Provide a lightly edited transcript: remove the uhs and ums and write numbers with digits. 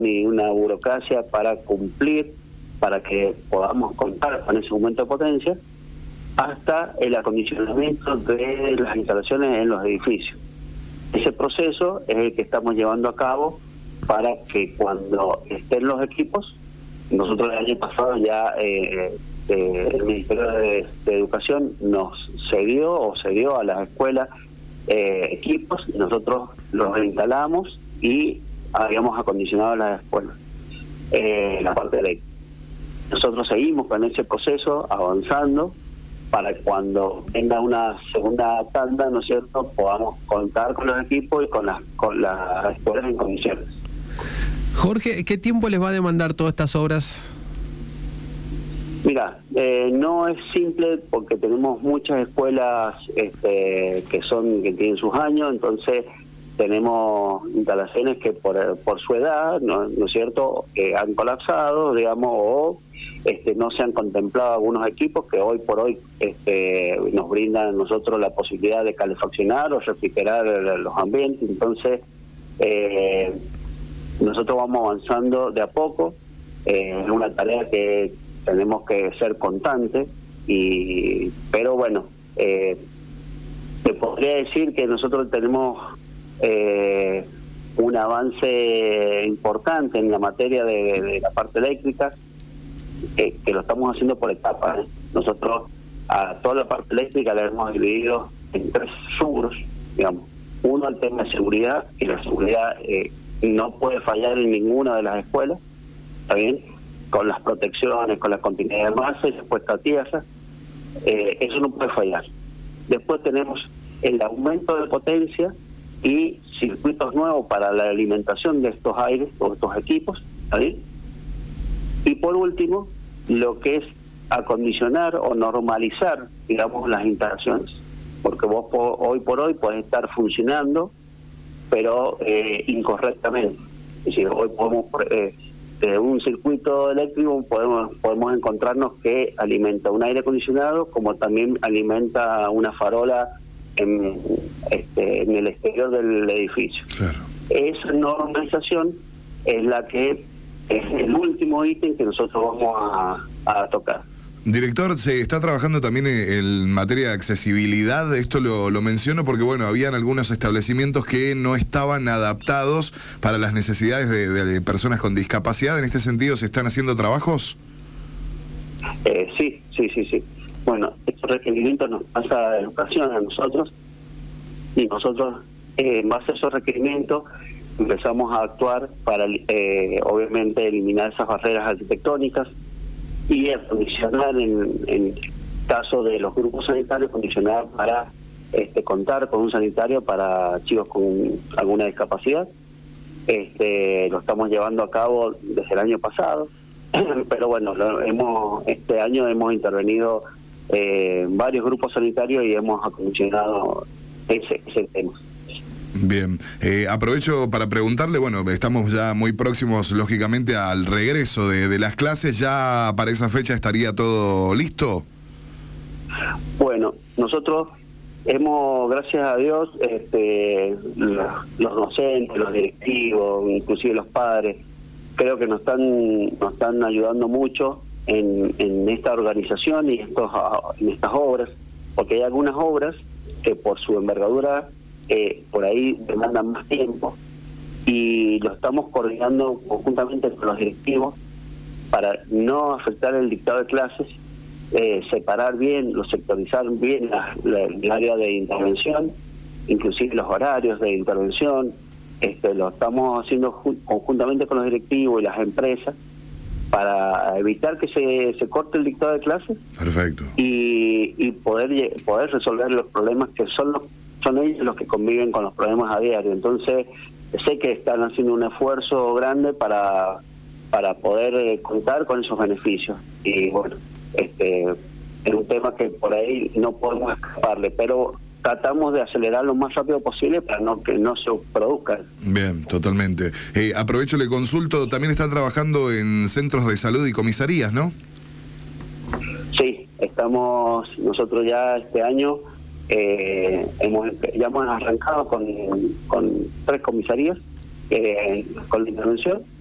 ni una burocracia para cumplir, para que podamos contar con ese aumento de potencia, hasta el acondicionamiento de las instalaciones en los edificios. Ese proceso es el que estamos llevando a cabo para que cuando estén los equipos, nosotros el año pasado ya el Ministerio de Educación nos cedió a las escuelas equipos, y nosotros los instalamos y habíamos acondicionado las escuelas, la parte eléctrica. Nosotros seguimos con ese proceso avanzando para que cuando venga una segunda tanda, ¿no es cierto?, podamos contar con los equipos y con las escuelas en condiciones. Jorge, ¿qué tiempo les va a demandar todas estas obras? Mira, no es simple porque tenemos muchas escuelas que tienen sus años, entonces tenemos instalaciones que por su edad, ¿no es cierto?, han colapsado, digamos, o no se han contemplado algunos equipos que hoy por hoy nos brindan a nosotros la posibilidad de calefaccionar o refrigerar los ambientes. Entonces, nosotros vamos avanzando de a poco, es una tarea que tenemos que ser constantes, pero bueno, te podría decir que nosotros tenemos un avance importante en la materia de la parte eléctrica, que lo estamos haciendo por etapas. Nosotros a toda la parte eléctrica la hemos dividido en 3 rubros, digamos. Uno, el tema de seguridad, y la seguridad no puede fallar en ninguna de las escuelas, ¿está bien?, con las protecciones, con la continuidad de masa y después a tierra, eso no puede fallar. Después tenemos el aumento de potencia y circuitos nuevos para la alimentación de estos aires o estos equipos, ¿está bien? Y por último, lo que es acondicionar o normalizar, digamos, las instalaciones, porque vos hoy por hoy podés estar funcionando, pero incorrectamente. Es decir, hoy podemos, de un circuito eléctrico podemos encontrarnos que alimenta un aire acondicionado, como también alimenta una farola en el exterior del edificio. Claro. Esa normalización es la que es el último ítem que nosotros vamos a tocar. Director, se está trabajando también en materia de accesibilidad. Esto lo menciono porque, bueno, habían algunos establecimientos que no estaban adaptados para las necesidades de personas con discapacidad. ¿En este sentido se están haciendo trabajos? Sí. Bueno, estos requerimientos nos pasa a educación a nosotros, y nosotros, en base a esos requerimientos, empezamos a actuar para, obviamente, eliminar esas barreras arquitectónicas y acondicionar, en caso de los grupos sanitarios, acondicionar para contar con un sanitario para chicos con alguna discapacidad. Lo estamos llevando a cabo desde el año pasado, pero bueno, este año hemos intervenido varios grupos sanitarios y hemos acondicionado ese tema. Bien, aprovecho para preguntarle, bueno, estamos ya muy próximos, lógicamente, al regreso de las clases. ¿Ya para esa fecha estaría todo listo? Bueno, nosotros hemos, gracias a Dios, los docentes, los directivos, inclusive los padres, creo que nos están ayudando mucho en esta organización y en estas obras, porque hay algunas obras que por su envergadura por ahí demandan más tiempo, y lo estamos coordinando conjuntamente con los directivos para no afectar el dictado de clases, separar bien, sectorizar bien el área de intervención, inclusive los horarios de intervención. Lo estamos haciendo conjuntamente con los directivos y las empresas para evitar que se corte el dictado de clases. Perfecto. Y poder resolver los problemas que son ellos los que conviven con los problemas a diario. Entonces, sé que están haciendo un esfuerzo grande para poder contar con esos beneficios. Y bueno, es un tema que por ahí no podemos escaparle, pero tratamos de acelerar lo más rápido posible para que no se produzca. Bien, totalmente. Aprovecho, le consulto, también están trabajando en centros de salud y comisarías, ¿no? Sí, nosotros ya este año ya hemos arrancado con 3 comisarías con la intervención,